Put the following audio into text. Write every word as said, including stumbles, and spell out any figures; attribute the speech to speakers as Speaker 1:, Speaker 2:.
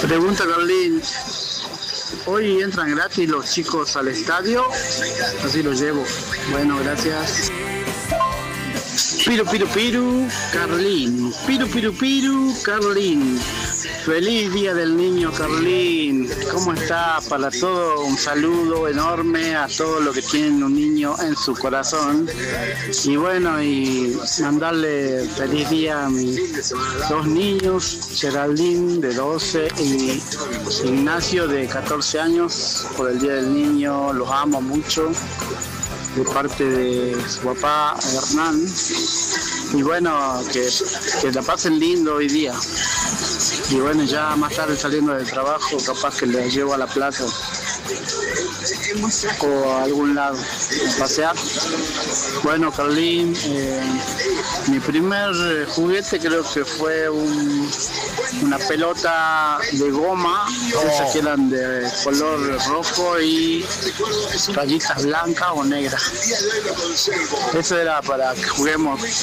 Speaker 1: Pregunta Carlín, ¿hoy entran gratis los chicos al estadio? Así los llevo. Bueno, gracias. Piru, piru, piru, Carlín. Piru, piru, piru, Carlín. Feliz Día del Niño, Carlín. ¿Cómo está? Para todo, un saludo enorme a todos los que tienen un niño en su corazón. Y bueno, y mandarle feliz día a mis dos niños, Geraldine de doce y Ignacio de catorce años, por el Día del Niño. Los amo mucho, de parte de su papá Hernán. Y bueno, que, que la pasen lindo hoy día. Y bueno, ya más tarde saliendo del trabajo, capaz que les llevo a la plaza o a algún lado a pasear. Bueno, Carlín, eh, mi primer juguete creo que fue un, una pelota de goma, esas que eran de color rojo y rayitas blancas o negras. Eso era para que juguemos